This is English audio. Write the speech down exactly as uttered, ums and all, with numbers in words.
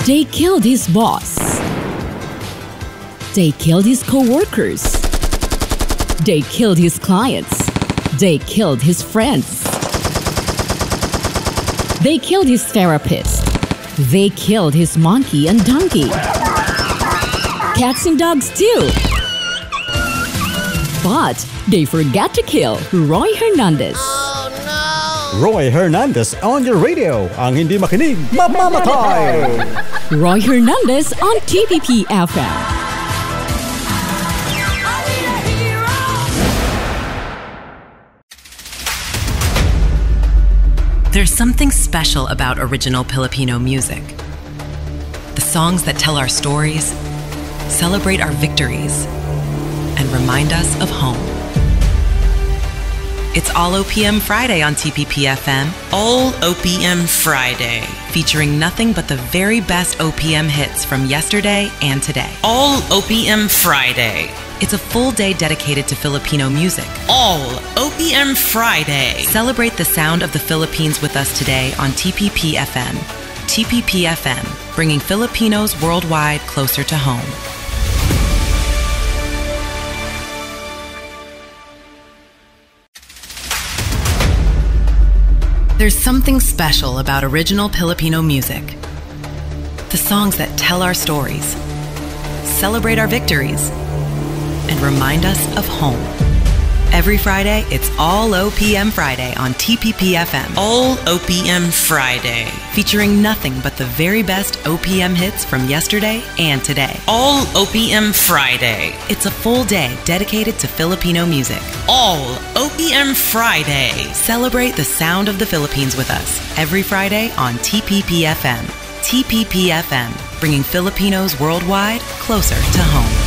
They killed his boss. They killed his co-workers. They killed his clients. They killed his friends. They killed his therapist. They killed his monkey and donkey. Cats and dogs too. But they forgot to kill Roy Hernandez. Roy Hernandez on your radio. Ang hindi makinig, mamamatay! Roy Hernandez on T P P F M. There's something special about original Filipino music. The songs that tell our stories, celebrate our victories, and remind us of home. It's All O P M Friday on T P P F M. All O P M Friday. Featuring nothing but the very best O P M hits from yesterday and today. All O P M Friday. It's a full day dedicated to Filipino music. All O P M Friday. Celebrate the sound of the Philippines with us today on T P P F M. T P P F M, bringing Filipinos worldwide closer to home. There's something special about original Filipino music. The songs that tell our stories, celebrate our victories, and remind us of home. Every Friday, it's All O P M Friday on T P P F M. All O P M Friday. Featuring nothing but the very best O P M hits from yesterday and today. All O P M Friday. It's a full day dedicated to Filipino music. All O P M Friday. Celebrate the sound of the Philippines with us every Friday on T P P F M. T P P F M, bringing Filipinos worldwide closer to home.